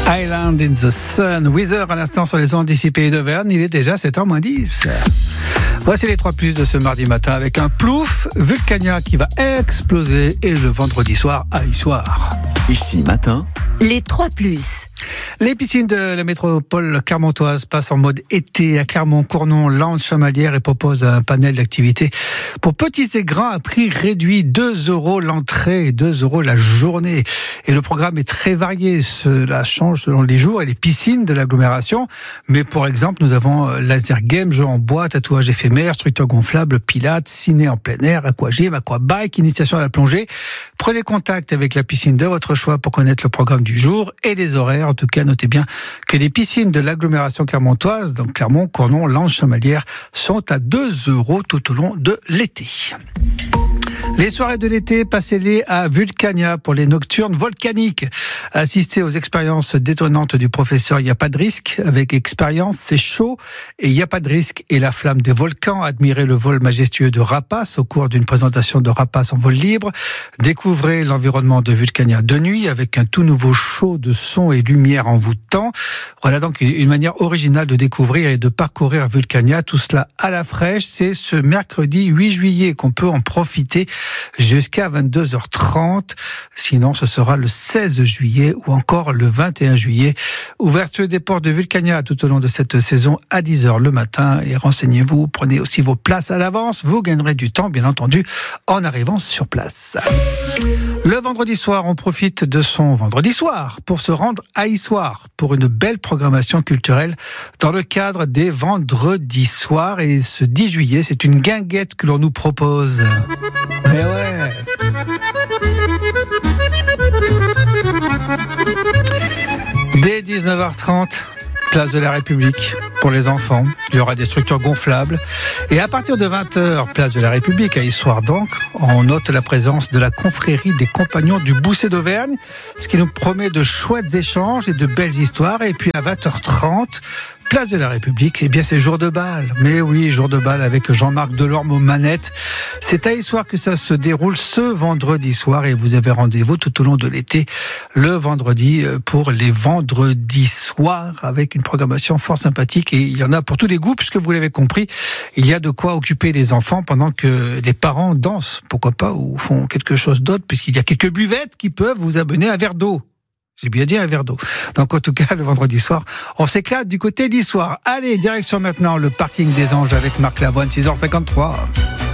Island in the Sun, Weather à l'instant sur les ondes d'ici Pays d'Auvergne, il est déjà 7h-10. Voici les 3 plus de ce mardi matin avec un plouf, Vulcania qui va exploser et le vendredi soir à Issoire. Ici matin, les 3 plus. Les piscines de la métropole clermontoise passent en mode été à Clermont-Cournon, Lens-Chamalières et proposent un panel d'activités pour petits et grands à prix réduit, 2 € l'entrée et 2 € la journée. Et le programme est très varié, cela change selon les jours et les piscines de l'agglomération. Mais pour exemple, nous avons laser game, jeux en bois, tatouage éphémère, structure gonflable, pilates, ciné en plein air, aquagym, aquabike, initiation à la plongée. Prenez contact avec la piscine de votre choix pour connaître le programme du jour et les horaires. En tout cas, notez bien que les piscines de l'agglomération clermontoise, donc Clermont, Cournon, Lens, Chamalières, sont à 2 € tout au long de l'été. Les soirées de l'été, passez-les à Vulcania pour les nocturnes volcaniques. Assistez aux expériences détonnantes du professeur Y a pas de risque. Avec expérience, c'est chaud et Y a pas de risque et la flamme des volcans. Admirez le vol majestueux de Rapace au cours d'une présentation de Rapace en vol libre. Découvrez l'environnement de Vulcania de nuit avec un tout nouveau show de son et lumière envoûtant. Voilà donc une manière originale de découvrir et de parcourir Vulcania. Tout cela à la fraîche. C'est ce mercredi 8 juillet qu'on peut en profiter jusqu'à 22h30. Sinon, ce sera le 16 juillet ou encore le 21 juillet. Ouverture des portes de Vulcania tout au long de cette saison à 10h le matin. Et renseignez-vous, prenez aussi vos places à l'avance. Vous gagnerez du temps, bien entendu, en arrivant sur place. Le vendredi soir, on profite de son vendredi soir pour se rendre à Issoire pour une belle programmation culturelle dans le cadre des vendredis soirs. Et ce 10 juillet, c'est une guinguette que l'on nous propose. Mais ouais. Dès 19h30, place de la République pour les enfants. Il y aura des structures gonflables. Et à partir de 20h, place de la République à Issoire donc, on note la présence de la confrérie des compagnons du Bousset d'Auvergne, ce qui nous promet de chouettes échanges et de belles histoires. Et puis à 20h30, place de la République, eh bien c'est jour de bal. Mais oui, jour de bal avec Jean-Marc Delorme aux manettes. C'est à Issoire que ça se déroule ce vendredi soir et vous avez rendez-vous tout au long de l'été, le vendredi, pour les vendredis soirs avec une programmation fort sympathique et il y en a pour tous les goûts puisque vous l'avez compris, il y a de quoi occuper les enfants pendant que les parents dansent, pourquoi pas, ou font quelque chose d'autre puisqu'il y a quelques buvettes qui peuvent vous amener un verre d'eau. J'ai bien dit un verre d'eau. Donc en tout cas, le vendredi soir, on s'éclate du côté d'Issoire. Allez, direction maintenant le parking des Anges avec Marc Lavoine, 6h53.